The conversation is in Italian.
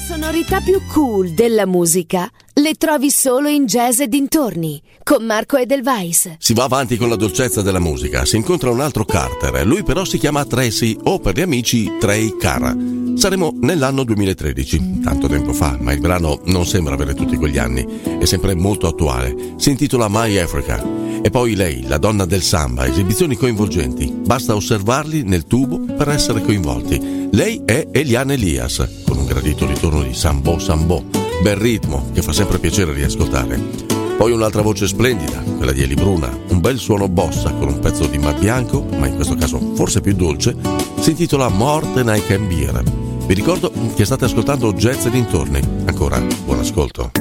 sonorità più cool della musica le trovi solo in Jazz e dintorni, con Marco Edelweiss. Si va avanti con la dolcezza della musica, si incontra un altro Carter, lui però si chiama Tracy o per gli amici Trey Carr. Saremo nell'anno 2013, tanto tempo fa, ma il brano non sembra avere tutti quegli anni, è sempre molto attuale, si intitola My Africa. E poi lei, la donna del samba, esibizioni coinvolgenti, basta osservarli nel tubo per essere coinvolti. Lei è Eliane Elias, con un gradito ritorno di Sambo Sambo, bel ritmo che fa sempre piacere riascoltare. Poi un'altra voce splendida, quella di Eli Bruna, un bel suono bossa con un pezzo di Mar Bianco, ma in questo caso forse più dolce, si intitola More Than I Can Bear. Vi ricordo che state ascoltando Jazz e dintorni. Ancora buon ascolto.